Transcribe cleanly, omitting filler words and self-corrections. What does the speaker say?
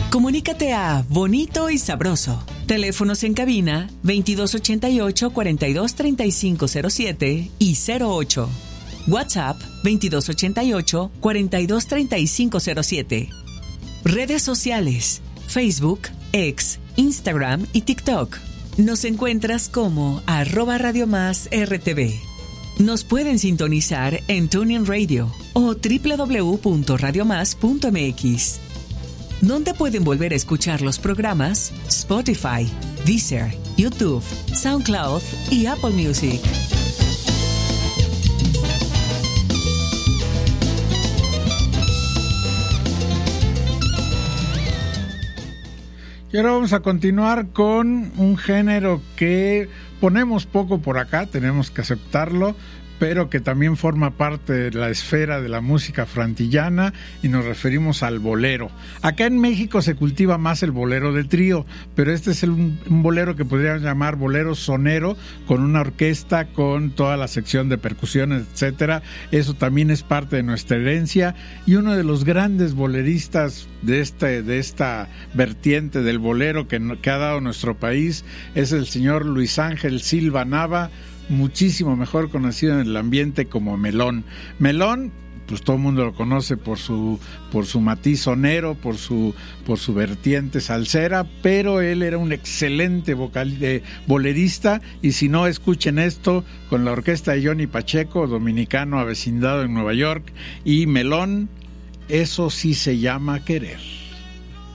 Comunícate a Bonito y Sabroso. Teléfonos en cabina 2288-423507 y 08. WhatsApp 2288-423507. Redes sociales: Facebook, X, Instagram y TikTok. Nos encuentras como @Radio+RTV. Nos pueden sintonizar en TuneIn Radio o www.radiomás.mx. ¿Dónde pueden volver a escuchar los programas? Spotify, Deezer, YouTube, SoundCloud y Apple Music. Y ahora vamos a continuar con un género que ponemos poco por acá, tenemos que aceptarlo, pero que también forma parte de la esfera de la música frantillana, y nos referimos al bolero. Acá en México se cultiva más el bolero de trío, pero este es un bolero que podríamos llamar bolero sonero, con una orquesta, con toda la sección de percusiones, etcétera. Eso también es parte de nuestra herencia, y uno de los grandes boleristas de esta vertiente del bolero que ha dado nuestro país es el señor Luis Ángel Silva Nava, muchísimo mejor conocido en el ambiente como Melón. Melón, pues todo el mundo lo conoce por su matiz sonero, por su vertiente salsera, pero él era un excelente bolerista, y si no, escuchen esto con la orquesta de Johnny Pacheco, dominicano avecindado en Nueva York, y Melón, eso sí se llama querer.